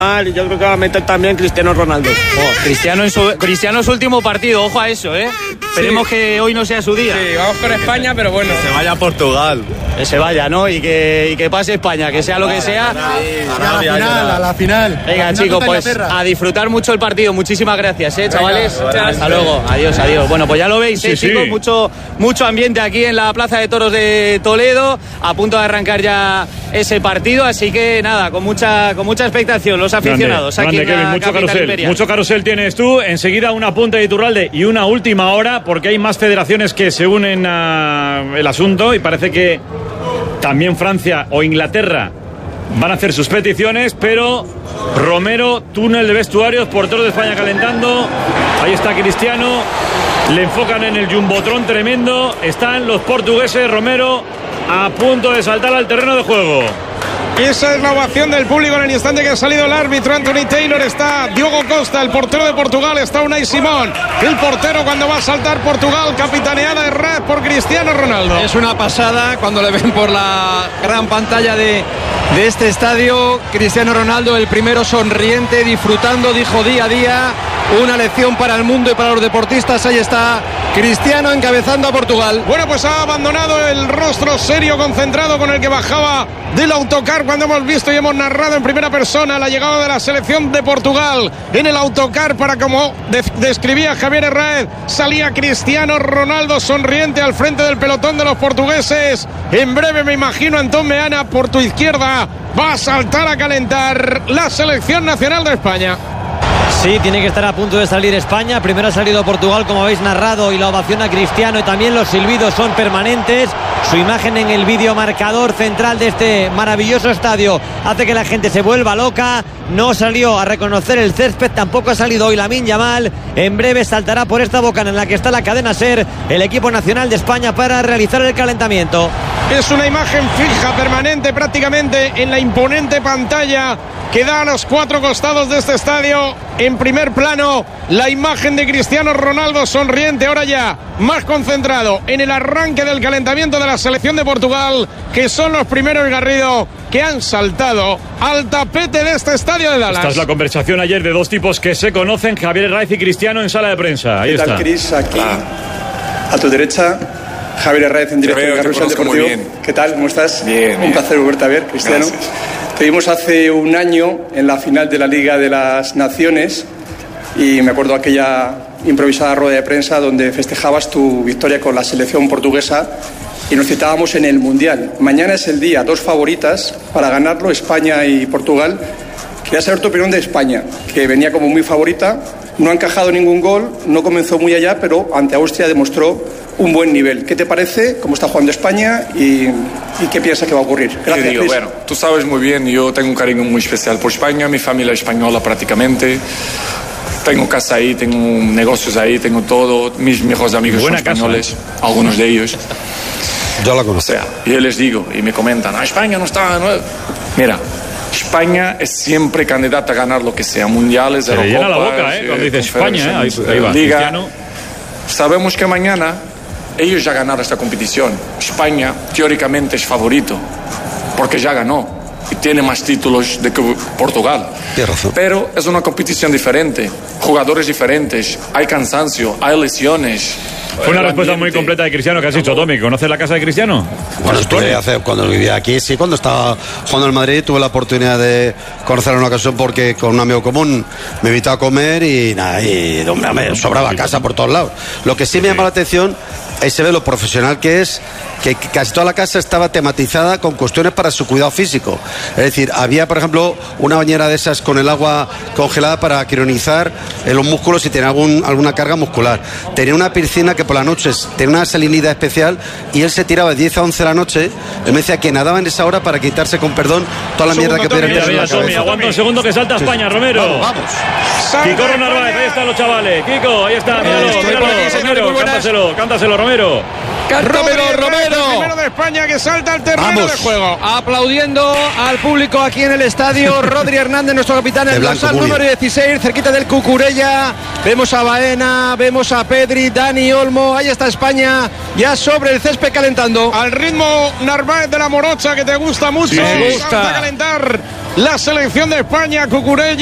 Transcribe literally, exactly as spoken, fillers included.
Yo creo que va a meter también Cristiano Ronaldo. Oh, Cristiano, en su, Cristiano en su último partido, ojo a eso, ¿eh? Esperemos sí. que hoy no sea su día. Sí, vamos con España, pero bueno. Que se vaya a Portugal. Que se vaya, ¿no? Y que, y que pase España, que sea lo que sea. Sí, a la final, a la final. Venga, la chicos, final pues a disfrutar mucho el partido. Muchísimas gracias, ¿eh, chavales? Venga, Hasta gracias. luego. Adiós, adiós. Bueno, pues ya lo veis, ¿eh, sí, chicos? sí. Mucho, mucho ambiente aquí en la Plaza de Toros de Toledo. A punto de arrancar ya ese partido. Así que nada, con mucha, con mucha expectación los aficionados. Grande, aquí grande, en la Kevin, mucho capital carrusel. imperial. Mucho carrusel tienes tú. Enseguida una punta de Iturralde y una última hora, porque hay más federaciones que se unen al asunto y parece que también Francia o Inglaterra van a hacer sus peticiones, pero Romero, túnel de vestuarios, portero de España calentando. Ahí está Cristiano. Le enfocan en el jumbotron tremendo. Están los portugueses. Romero a punto de saltar al terreno de juego. Esa es la ovación del público en el instante que ha salido el árbitro Anthony Taylor. Está Diogo Costa, el portero de Portugal. Está Unai Simón, el portero cuando va a saltar Portugal, capitaneada de red por Cristiano Ronaldo. Es una pasada cuando le ven por la gran pantalla de, de este estadio. Cristiano Ronaldo, el primero sonriente, disfrutando, dijo día a día. Una lección para el mundo y para los deportistas. Ahí está Cristiano encabezando a Portugal. Bueno, pues ha abandonado el rostro serio, concentrado con el que bajaba del autocar cuando hemos visto y hemos narrado en primera persona la llegada de la selección de Portugal en el autocar para, como de- describía Javier Herráez, salía Cristiano Ronaldo sonriente al frente del pelotón de los portugueses. En breve, me imagino, Antón Meana por tu izquierda va a saltar a calentar la selección nacional de España. Sí, tiene que estar a punto de salir España. Primero ha salido Portugal, como habéis narrado, y la ovación a Cristiano, y también los silbidos son permanentes. Su imagen en el vídeo marcador central de este maravilloso estadio hace que la gente se vuelva loca. No salió a reconocer el césped, tampoco ha salido hoy Lamine Yamal. En breve saltará por esta bocana en la que está la cadena SER el equipo nacional de España para realizar el calentamiento. Es una imagen fija, permanente prácticamente en la imponente pantalla que da a los cuatro costados de este estadio. En primer plano, la imagen de Cristiano Ronaldo sonriente, ahora ya más concentrado en el arranque del calentamiento de la selección de Portugal, que son los primeros, Garrido, que han saltado al tapete de este estadio de Dallas. Esta es la conversación ayer de dos tipos que se conocen, Javier Herráez y Cristiano, en sala de prensa. Ahí ¿Qué tal, está. Cris? Aquí, a tu derecha, Javier Herráez en directo veo, de te Carrusel conozco Deportivo. muy bien. ¿Qué tal? ¿Cómo estás? Bien, Un bien. placer volverte a ver, Cristiano. Gracias. Te vimos hace un año en la final de la Liga de las Naciones y me acuerdo aquella improvisada rueda de prensa donde festejabas tu victoria con la selección portuguesa y nos citábamos en el Mundial. Mañana es el día, dos favoritas para ganarlo, España y Portugal. Quería saber tu opinión de España, que venía como muy favorita, no ha encajado ningún gol, no comenzó muy allá, pero ante Austria demostró un buen nivel. ¿Qué te parece? ¿Cómo está jugando España? ¿Y, y qué piensas que va a ocurrir? Gracias, Te digo, Cris. bueno, tú sabes muy bien, yo tengo un cariño muy especial por España, mi familia es española prácticamente. Tengo casa ahí, tengo negocios ahí, tengo todo. Mis mejores amigos Buena son casa. españoles, algunos de ellos. Yo la O conozco. sea, yo les digo y me comentan, ah, España no está... no". Mira, España es siempre candidata a ganar lo que sea, mundiales, Se le llena la Eurocopas, boca, ¿eh? Cuando dice Conference, España, ¿eh? Ahí- ahí va, Liga. Cristiano. Sabemos que mañana ellos ya ganaron esta competición. España teóricamente es favorito porque ya ganó y tiene más títulos de que Portugal. Tienes razón. Pero es una competición diferente, jugadores diferentes, hay cansancio, hay lesiones. Fue una El respuesta muy ambiente. completa de Cristiano que has dicho, Tommy. ¿Conoces la casa de Cristiano? Bueno, estuve hace, cuando vivía aquí, sí, cuando estaba jugando en Madrid, tuve la oportunidad de conocerlo en una ocasión porque con un amigo común me invitó a comer y nada, y hombre, me sobraba casa por todos lados. Lo que sí me llama la atención es se ve lo profesional que es, que casi toda la casa estaba tematizada con cuestiones para su cuidado físico. Es decir, había, por ejemplo, una bañera de esas con el agua congelada para crionizar en los músculos si tenía algún, alguna carga muscular. Tenía una piscina que por las noches tenía una salinidad especial y él se tiraba de diez a once de la noche. Él me decía que nadaba en esa hora para quitarse, con perdón, toda la mierda que pudiera Mira, meterse en mira, la Tommy, cabeza. aguanta un segundo que salta España, Romero. Vamos, vamos. Kiko Narváez, ahí están los chavales. Kiko, ahí está, míralo, Estoy míralo, por aquí, señores, muy Romero, buenas. cántaselo, cántaselo, Romero. Cántamelo, Rodri Herrera, Romero. el primero de España que salta al terreno Vamos. de juego. Aplaudiendo al público aquí en el estadio. Rodri Hernández, nuestro capitán, De el blanco, dorsal muy número bien. dieciséis, cerquita del Cucurella. Vemos a Baena, vemos a Pedri, Dani Olmo. Ahí está España, ya sobre el césped calentando. Al ritmo Narváez de la Morocha, que te gusta mucho. Sí, me gusta. Salta a calentar la selección de España. Cucurella